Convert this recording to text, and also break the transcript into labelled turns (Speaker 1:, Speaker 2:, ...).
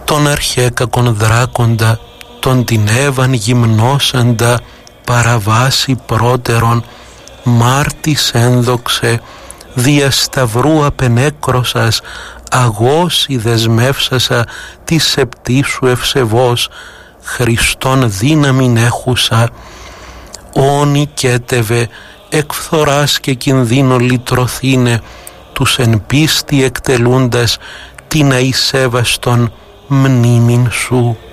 Speaker 1: τον αρχέκακον δράκοντα, τον την Εύαν γυμνώσαντα, παραβάσει πρώτερον, μάρτης ένδοξε, δια σταυρού απενέκρωσας, αγώσι δεσμεύσασα τη σεπτή σου ευσεβώς, Χριστόν δύναμην έχουσα, όνει κέτευε, εκ φθοράς και κινδύνο λυτρωθήνε, τους εν πίστη εκτελούντας την αησέβαστον μνήμην σου.